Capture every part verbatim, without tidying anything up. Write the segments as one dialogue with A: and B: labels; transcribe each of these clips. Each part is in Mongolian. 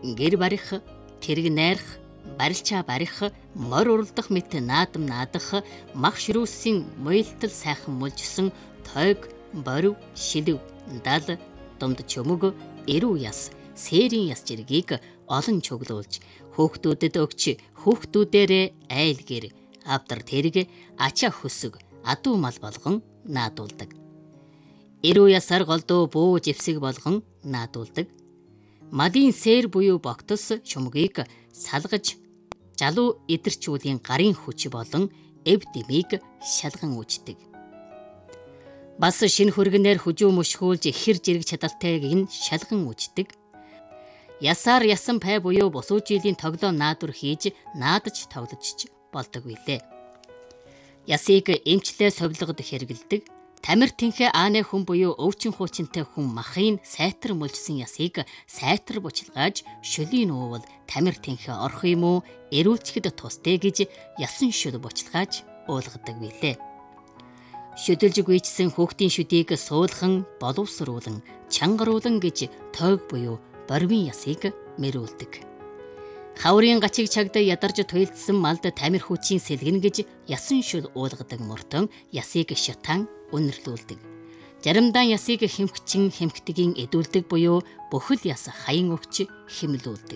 A: гэр барих, тэрэг найрах, барилчаа барих, морь уралдах мэт наадам наадах, мах ширүүсийн муйлтал сайхан мулжсан тойг, борив, шилв, дал, думд чөмөг, эрүү яс, сээрийн яс жиргийг олон чөглүүлж хөөхтүүдэд өгч хөөхтүүдээрээ айлгэр авдар тэрэг ачаа хөсөг адуу мал болгон наадуулдаг. Эрүү ясаар голдуу буу живсэг болгон наадуулдаг. Малын сээр буюу богтос чөмгийг салгаж жалуу идэрчүүдийн гарын хүч болон эв дэмийг шалган үүждэг. Бас шинэ хөргөнээр хүжүү мөшгүүлж хэр жирэг чадалтайг нь шалган үүждэг. Ясаар ясан пай буюу бусуу жилийн тоглоом наадвар хийж наадаж тоглож болдог билээ. Ясыг эмчлээ совилгод хэрэгэлдэг. Тамир тэнхээ ааны хүн буюу өвчин хуучинтай хүн махын сайтар мулжсан ясыг сайтар бучилгааж шөлийн уувал тамир тэнхээ орох юм уу эрүүлчгэд тусдэ гэж ясан шүд бучилгааж уулгадаг билээ. Шөдөлж гүйчсэн хүүхдийн шүдийг суулхан, боловсруулан, чангаруулан гэж тойг буюу борвын ясыг мэрүүлдэг. Хаврын гачиг чагд ядарж туйлдсан малд тамир хүчийн сэлгэн гэж ясан шүд уулгадаг мөртөн ясыг шатан үнэрлүүлдэг. Заримдаа ясыг хэмхчин хэмхтгийн эдүүлдэг буюу бүхэл яс хаян өгч хэмлүүлдэг.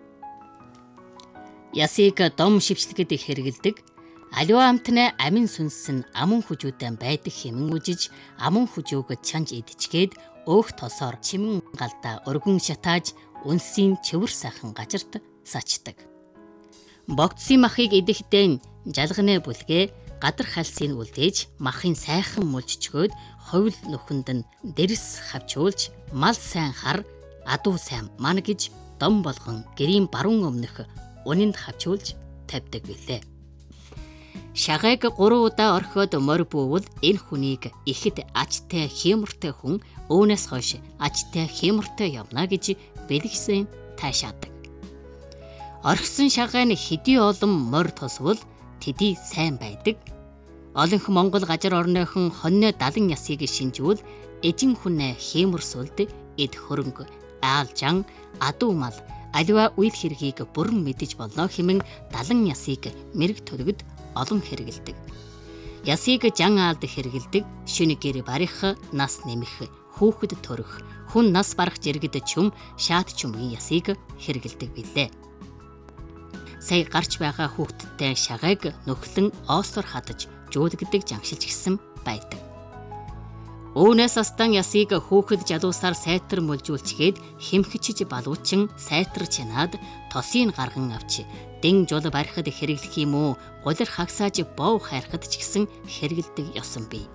A: Ясыг дом шивчлэгэд хэрэгэлдэг. Аливаа амтны амин сүнс нь амун хүжүүдэн байдаг хэмэн үжиж амун хүжүүг чанж идчихгээд өөх тосоор чимэн галдаа өргөн шатааж үнсийн чөвөр сайхан гажирт сачдаг. Богдсын махыг идэхдээ жалганы бүлгээ гадар хальсыг үлдээж махын сайхан мулжчгөөд ховл нөхөнд нь дэрс хавчуулж мал сайн хар адуу сайн ман гэж дом болгон гэрийн баруун өмнөх унинд хавчуулж тавьдаг билээ. Шагайг гурван удаа орхиод морь бүүвэл энэ хүнийг ихэд ачтай хиймэртэй хүн өөнөөс хойш ачтай хиймэртэй явна гэж бэлгсэн таашаадаг. Орхисон шагай нь хэдий олон морь тосвол тэдий сайн байдаг. Олонх Монгол газар орныхон хоньны далан ясыг шинжүүл эжин хүнээ хиймэрсүүлд эд хөрөнгө аалжан адуу мал аливаа үйл хэргийг бүрэн мэдэж болно хэмээн далан ясыг мэрэг төлөгд олон хэрэгэлдэг. Ясыг жан аалд хэрэгэлдэг. Шүний гэр барих, нас нэмэх, хүүхэд төрөх, хүн нас барах жиргэд чүм, шаат чүмгийн ясыг хэрэгэлдэг билээ. Сая гарч байгаа хүүхэдтэй шагайг нөхлөн оосоор хадаж жуулгдаг жангшилж гисэн байдаг. Өөнөөс астан ясыг хүүхэд жалуусаар сайтар мулжуулчгээд хэмхчиж балуучин сайтар чанаад тосыг гарган авч дэн жол барихад хэрэглэх юм уу гулар хагсааж бов хайрхад ч гэсэн хэрэгэлдэг ёсон бий.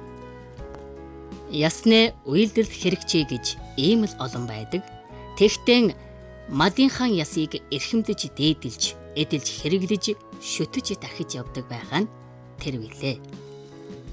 A: Ясны үйлдэл хэрэгчээ гэж ийм л олон байдаг. Тэгтээ мадынхан ясыг эрхэмдэж дээдэлж эдэлж хэрэглэж шөтөж дахиж явдаг байгаа нь тэр билээ.